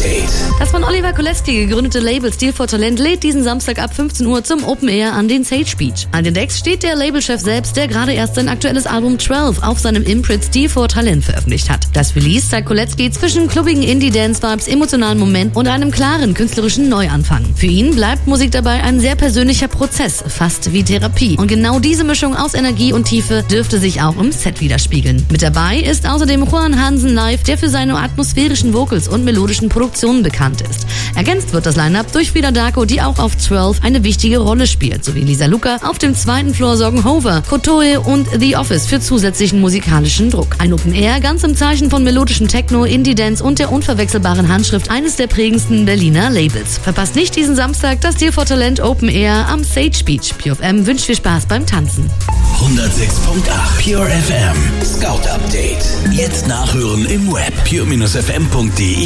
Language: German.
Update. Das von Oliver Kolecki gegründete Label Steel for Talent lädt diesen Samstag ab 15 Uhr zum Open Air an den Sage Beach. An den Decks steht der Labelchef selbst, der gerade erst sein aktuelles Album 12 auf seinem Imprint Steel for Talent veröffentlicht hat. Das Release zeigt Kolecki zwischen klubbigen Indie-Dance-Vibes, emotionalen Moment und einem klaren künstlerischen Neuanfang. Für ihn bleibt Musik dabei ein sehr persönlicher Prozess, fast wie Therapie. Und genau diese Mischung aus Energie und Tiefe dürfte sich auch im Set widerspiegeln. Mit dabei ist außerdem Juan Hansen live, der für seine atmosphärischen Vocals und melodischen Produktionen bekannt ist. Ergänzt wird das Line-Up durch Frida Darko, die auch auf 12 eine wichtige Rolle spielt, sowie Lisa Luca. Auf dem zweiten Floor sorgen Hover, Kotoe und The Office für zusätzlichen musikalischen Druck. Ein Open Air ganz im Zeichen von melodischem Techno, Indie-Dance und der unverwechselbaren Handschrift eines der prägendsten Berliner Labels. Verpasst nicht diesen Samstag das Steel for Talent Open Air am Sage Beach. Pure FM wünscht viel Spaß beim Tanzen. 106.8 Pure FM Scout Update. Jetzt nachhören im Web pure-fm.de.